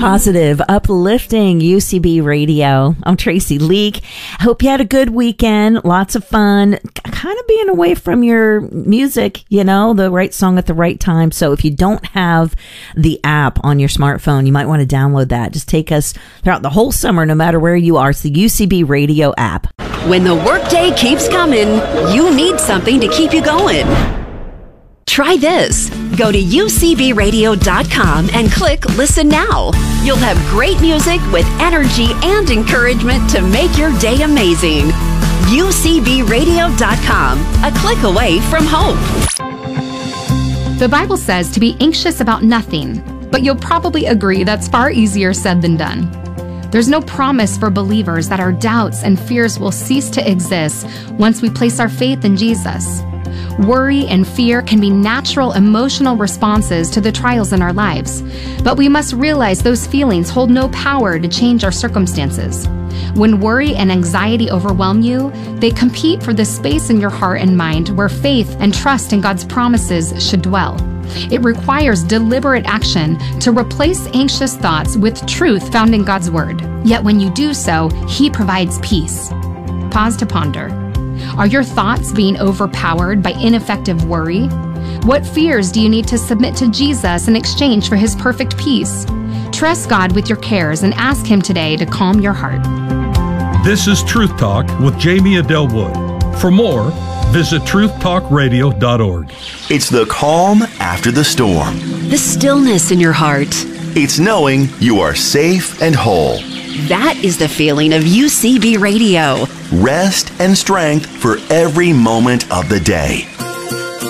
positive, uplifting UCB Radio. I'm Tracy Leak. Hope you had a good weekend. Lots of fun. Kind of being away from your music, you know, the right song at the right time. So if you don't have the app on your smartphone, you might want to download that. Just take us throughout the whole summer, no matter where you are. It's the UCB Radio app. When the workday keeps coming, you need something to keep you going. Try this. Go to ucbradio.com and click Listen Now. You'll have great music with energy and encouragement to make your day amazing. ucbradio.com, a click away from hope. The Bible says to be anxious about nothing, but you'll probably agree that's far easier said than done. There's no promise for believers that our doubts and fears will cease to exist once we place our faith in Jesus. Worry and fear can be natural emotional responses to the trials in our lives, but we must realize those feelings hold no power to change our circumstances. When worry and anxiety overwhelm you, they compete for the space in your heart and mind where faith and trust in God's promises should dwell. It requires deliberate action to replace anxious thoughts with truth found in God's Word. Yet when you do so, He provides peace. Pause to ponder. Are your thoughts being overpowered by ineffective worry? What fears do you need to submit to Jesus in exchange for His perfect peace? Trust God with your cares and ask Him today to calm your heart. This is Truth Talk with Jamie Adelwood. For more, visit truthtalkradio.org. It's the calm after the storm. The stillness in your heart. It's knowing you are safe and whole. That is the feeling of UCB Radio. Rest and strength for every moment of the day.